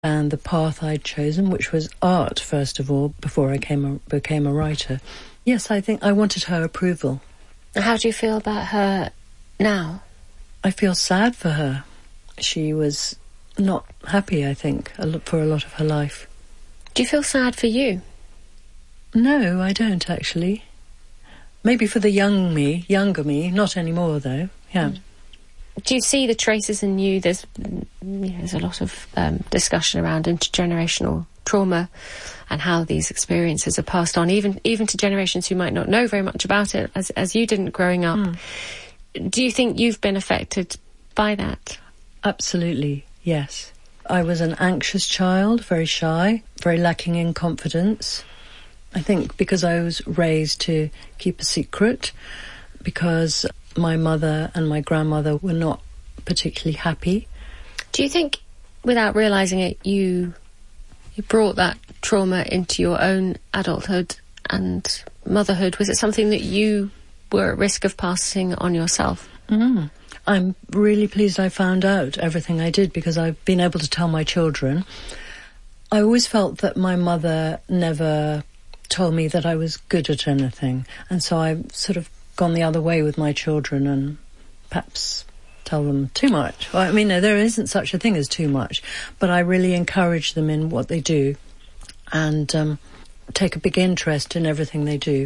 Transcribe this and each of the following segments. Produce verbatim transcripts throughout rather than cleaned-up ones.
and the path I'd chosen, which was art, first of all, before I came a, became a writer. Yes, I think I wanted her approval. How do you feel about her now? I feel sad for her. She was not happy, I think, a lot, for a lot of her life. Do you feel sad for you? No, I don't, actually. Maybe for the young me, younger me, not anymore, though, yeah. Mm. Do you see the traces in you? There's, you know, there's a lot of um, discussion around intergenerational trauma and how these experiences are passed on, even even to generations who might not know very much about it, as as you didn't growing up. Mm. Do you think you've been affected by that? Absolutely, yes. I was an anxious child, very shy, very lacking in confidence. I think because I was raised to keep a secret, because my mother and my grandmother were not particularly happy. Do you think, without realising it, you you brought that trauma into your own adulthood and motherhood? Was it something that you were at risk of passing on yourself? Mm. I'm really pleased I found out everything I did, because I've been able to tell my children. I always felt that my mother never told me that I was good at anything, and so I've sort of gone the other way with my children and perhaps tell them too much. Well, I mean, no, there isn't such a thing as too much, but I really encourage them in what they do and um, take a big interest in everything they do.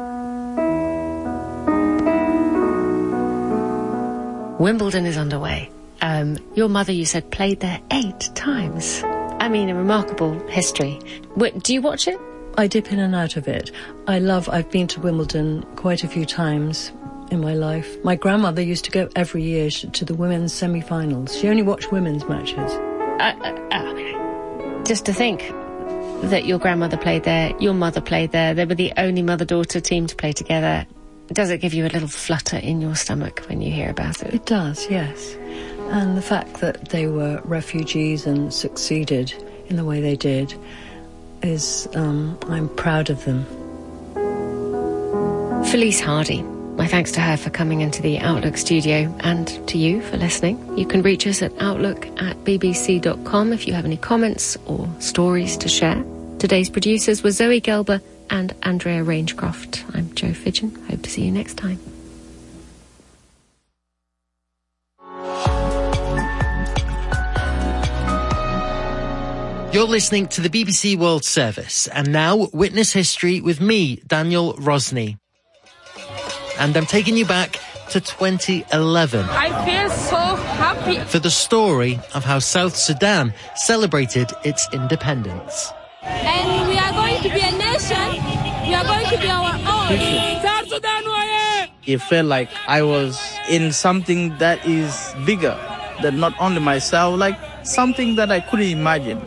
Wimbledon is underway. Um, your mother, you said, played there eight times. I mean, a remarkable history. Wait, do you watch it? I dip in and out of it. I love, I've been to Wimbledon quite a few times in my life. My grandmother used to go every year to the women's semi-finals. She only watched women's matches. Uh, uh, uh, just to think that your grandmother played there, your mother played there, they were the only mother-daughter team to play together. Does it give you a little flutter in your stomach when you hear about it? It does, yes. And the fact that they were refugees and succeeded in the way they did is, um, I'm proud of them. Felice Hardy, my thanks to her for coming into the Outlook studio, and to you for listening. You can reach us at outlook at b b c dot com if you have any comments or stories to share. Today's producers were Zoe Gelber and Andrea Rangecroft. I'm Jo Fidgen. Hope to see you next time. You're listening to the B B C World Service, and now Witness History with me, Daniel Rosney. And I'm taking you back to twenty eleven. I feel so happy. For the story of how South Sudan celebrated its independence. And we are going to be a nation. We are going to be our own. South Sudan, it felt like I was in something that is bigger than not only myself, like something that I couldn't imagine.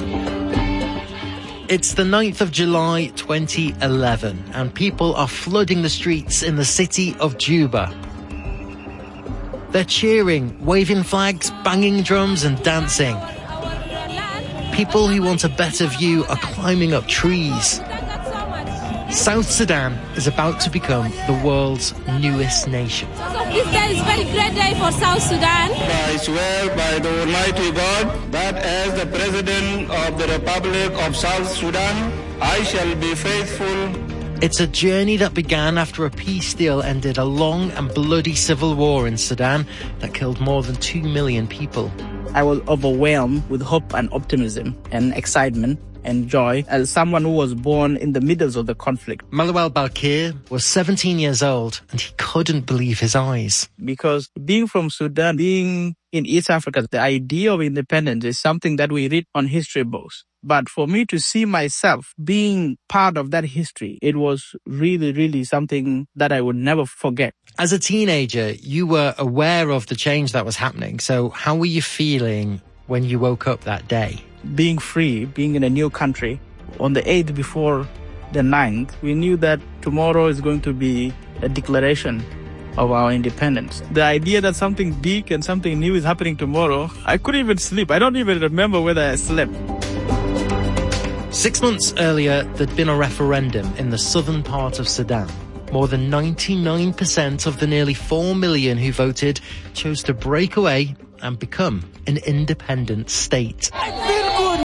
It's the ninth of July twenty eleven, and people are flooding the streets in the city of Juba. They're cheering, waving flags, banging drums and dancing. People who want a better view are climbing up trees. South Sudan is about to become the world's newest nation. This day is a very great day for South Sudan. I swear by the Almighty God that as the President of the Republic of South Sudan, I shall be faithful. It's a journey that began after a peace deal ended a long and bloody civil war in Sudan that killed more than two million people. I was overwhelmed with hope and optimism and excitement and joy as someone who was born in the middle of the conflict. Malouel Balkir was seventeen years old and he couldn't believe his eyes. Because being from Sudan, being in East Africa, the idea of independence is something that we read on history books. But for me to see myself being part of that history, it was really, really something that I would never forget. As a teenager, you were aware of the change that was happening. So how were you feeling when you woke up that day? Being free, being in a new country. On the eighth before the ninth, we knew that tomorrow is going to be a declaration of our independence. The idea that something big and something new is happening tomorrow, I couldn't even sleep. I don't even remember whether I slept. Six months earlier, there'd been a referendum in the southern part of Sudan. More than ninety-nine percent of the nearly four million who voted chose to break away and become an independent state. I feel good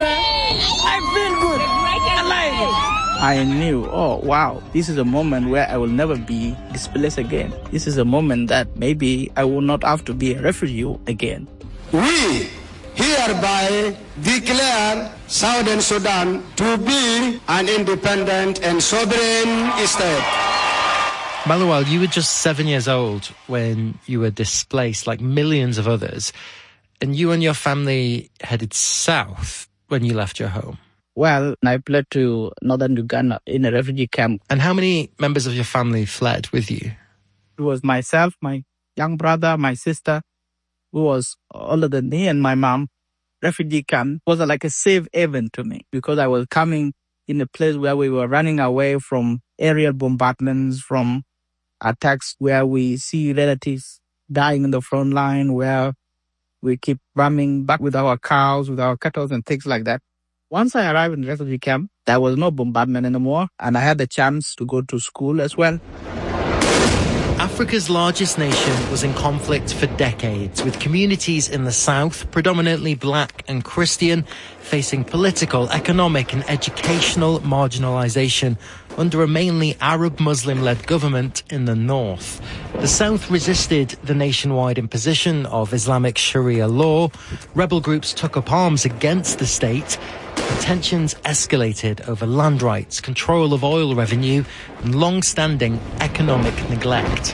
I knew, oh, wow, this is a moment where I will never be displaced again. This is a moment that maybe I will not have to be a refugee again. We hereby declare Southern Sudan to be an independent and sovereign state. Malual, you were just seven years old when you were displaced, like millions of others, and you and your family headed south when you left your home. Well, I fled to northern Uganda in a refugee camp. And how many members of your family fled with you? It was myself, my young brother, my sister, who was older than me, and my mom. Refugee camp was like a safe haven to me because I was coming in a place where we were running away from aerial bombardments, from attacks where we see relatives dying in the front line, where we keep running back with our cows, with our cattle and things like that. Once I arrived in the refugee camp, there was no bombardment anymore, and I had the chance to go to school as well. Africa's largest nation was in conflict for decades, with communities in the south, predominantly black and Christian, facing political, economic and educational marginalization under a mainly Arab Muslim-led government in the north. The south resisted the nationwide imposition of Islamic Sharia law. Rebel groups took up arms against the state. Tensions escalated over land rights, control of oil revenue, and long-standing economic neglect.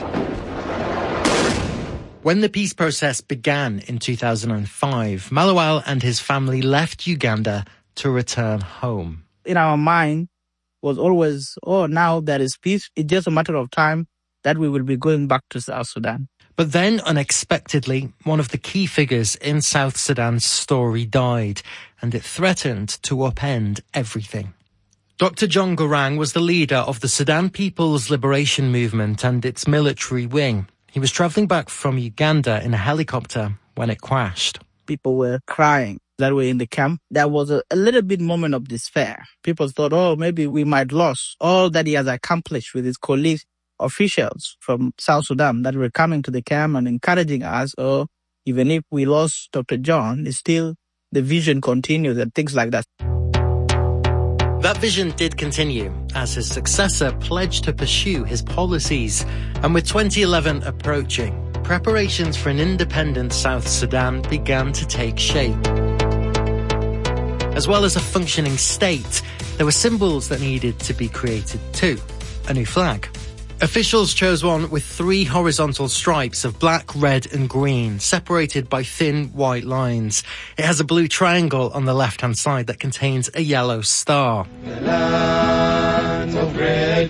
When the peace process began in two thousand five, Malual and his family left Uganda to return home. In our mind was always, oh, now there is peace. It's just a matter of time that we will be going back to South Sudan. But then, unexpectedly, one of the key figures in South Sudan's story died, and it threatened to upend everything. Doctor John Garang was the leader of the Sudan People's Liberation Movement and its military wing. He was travelling back from Uganda in a helicopter when it crashed. People were crying that were in the camp. There was a, a little bit moment of despair. People thought, oh, maybe we might lose all that he has accomplished with his colleagues, officials from South Sudan that were coming to the camp and encouraging us, oh, even if we lost Doctor John, it's still the vision continues and things like that. That vision did continue as his successor pledged to pursue his policies. And with twenty eleven approaching, preparations for an independent South Sudan began to take shape. As well as a functioning state, there were symbols that needed to be created too. A new flag. Officials chose one with three horizontal stripes of black, red and green, separated by thin white lines. It has a blue triangle on the left-hand side that contains a yellow star. The land of great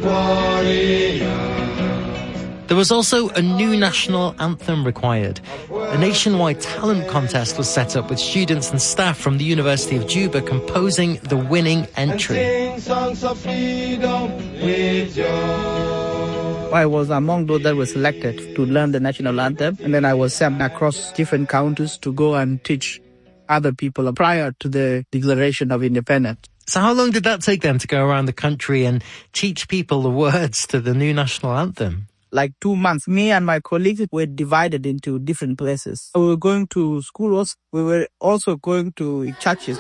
warriors. There was also a new national anthem required. A nationwide talent contest was set up with students and staff from the University of Juba composing the winning entry. And sing songs of freedom with joy. I was among those that were selected to learn the national anthem, and then I was sent across different counties to go and teach other people prior to the declaration of independence. So how long did that take them to go around the country and teach people the words to the new national anthem? Like two months. Me and my colleagues were divided into different places. We were going to schools. We were also going to churches.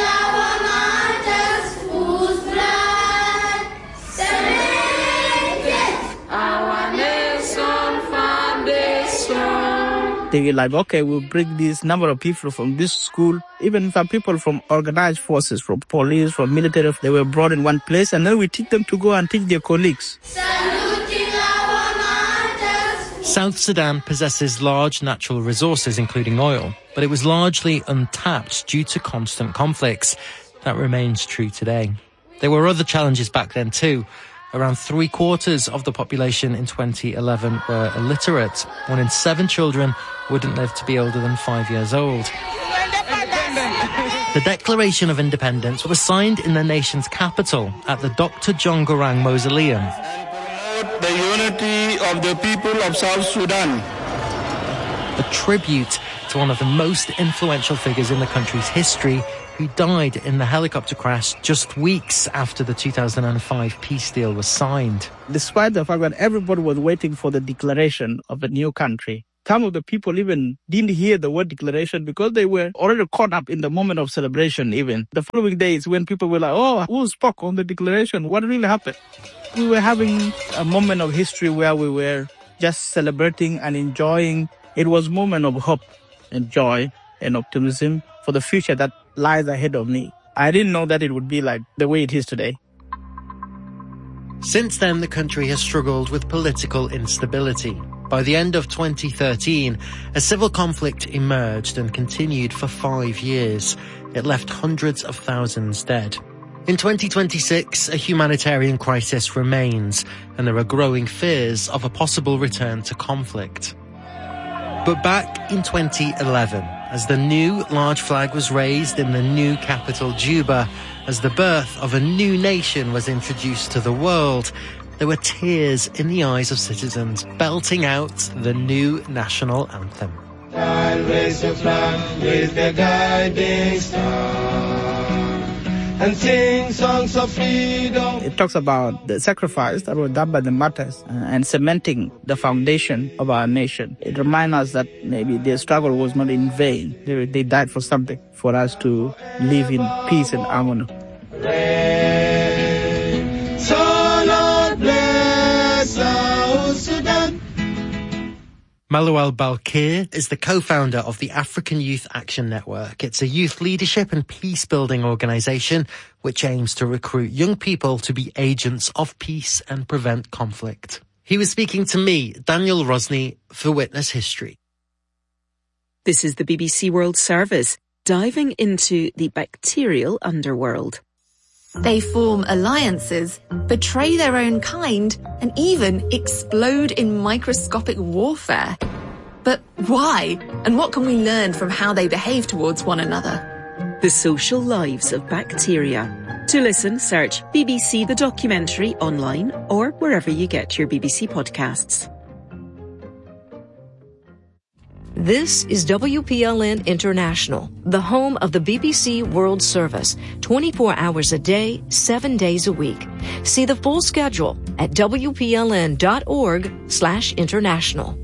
They were like, okay, we'll bring this number of people from this school. Even some people from organized forces, from police, from military, they were brought in one place, and then we teach them to go and teach their colleagues. South Sudan possesses large natural resources, including oil, but it was largely untapped due to constant conflicts. That remains true today. There were other challenges back then too. Around three quarters of the population in twenty eleven were illiterate. One in seven children wouldn't live to be older than five years old. The Declaration of Independence was signed in the nation's capital at the Doctor John Garang Mausoleum. The unity of the people of South Sudan. A tribute to one of the most influential figures in the country's history, who died in the helicopter crash just weeks after the two thousand five peace deal was signed. Despite the fact that everybody was waiting for the declaration of a new country, Some of the people even didn't hear the word declaration because they were already caught up in the moment of celebration even. The following days when people were like, oh, who spoke on the declaration? What really happened? We were having a moment of history where we were just celebrating and enjoying. It was a moment of hope and joy and optimism for the future that lies ahead of me. I didn't know that it would be like the way it is today. Since then, the country has struggled with political instability. By the end of twenty thirteen, a civil conflict emerged and continued for five years. It left hundreds of thousands dead. In twenty twenty-six, a humanitarian crisis remains, and there are growing fears of a possible return to conflict. But back in twenty eleven, as the new large flag was raised in the new capital Juba, as the birth of a new nation was introduced to the world, there were tears in the eyes of citizens belting out the new national anthem. And raise your flag with the guiding star, and sing songs of freedom. It talks about the sacrifice that was done by the martyrs uh, and cementing the foundation of our nation. It reminds us that maybe their struggle was not in vain. They, they died for something, for us to live in peace and harmony. Rain, so Lord bless South Sudan. Malouel Balkir is the co-founder of the African Youth Action Network. It's a youth leadership and peace-building organisation which aims to recruit young people to be agents of peace and prevent conflict. He was speaking to me, Daniel Rosny, for Witness History. This is the B B C World Service, diving into the bacterial underworld. They form alliances, betray their own kind, and even explode in microscopic warfare. But why? And what can we learn from how they behave towards one another? The social lives of bacteria. To listen, search B B C The Documentary online or wherever you get your B B C podcasts. This is W P L N International, the home of the B B C World Service, twenty-four hours a day, seven days a week. See the full schedule at W P L N dot org slash international.